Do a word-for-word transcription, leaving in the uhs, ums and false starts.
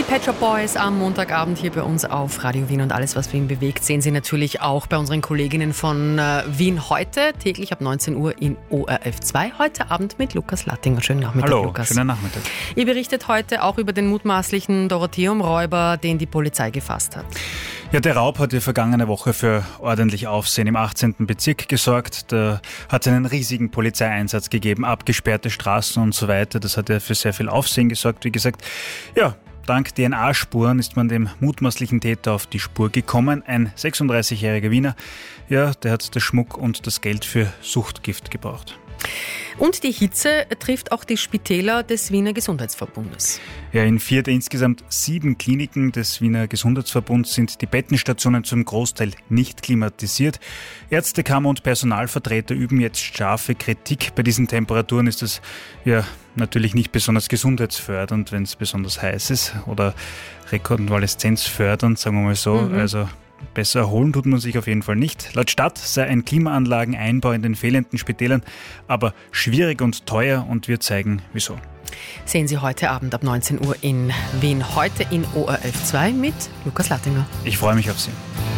Pet Shop Boys am Montagabend hier bei uns auf Radio Wien, und alles, was Wien bewegt, sehen Sie natürlich auch bei unseren Kolleginnen von äh, Wien heute, täglich ab neunzehn Uhr in O R F zwei. Heute Abend mit Lukas Lattinger. Schönen Nachmittag, Hallo, Lukas. schönen Nachmittag. Ihr berichtet heute auch über den mutmaßlichen Dorotheum-Räuber, den die Polizei gefasst hat. Ja, der Raub hat die vergangene Woche für ordentlich Aufsehen im achtzehnten Bezirk gesorgt. Da hat es einen riesigen Polizeieinsatz gegeben, abgesperrte Straßen und so weiter. Das hat ja für sehr viel Aufsehen gesorgt. Wie gesagt, ja, dank D N A-Spuren ist man dem mutmaßlichen Täter auf die Spur gekommen. Ein sechsunddreißigjähriger Wiener, ja, der hat das Schmuck und das Geld für Suchtgift gebraucht. Und die Hitze trifft auch die Spitäler des Wiener Gesundheitsverbundes. Ja, in vier der insgesamt sieben Kliniken des Wiener Gesundheitsverbunds sind die Bettenstationen zum Großteil nicht klimatisiert. Ärztekammer und Personalvertreter üben jetzt scharfe Kritik. Bei diesen Temperaturen ist es ja natürlich nicht besonders gesundheitsfördernd, wenn es besonders heiß ist, oder rekonvaleszenzfördernd, sagen wir mal so. Mhm. Also besser erholen tut man sich auf jeden Fall nicht. Laut Stadt sei ein Klimaanlageneinbau in den fehlenden Spitälern aber schwierig und teuer, und wir zeigen, wieso. Sehen Sie heute Abend ab neunzehn Uhr in Wien, heute in O R F zwei mit Lukas Lattinger. Ich freue mich auf Sie.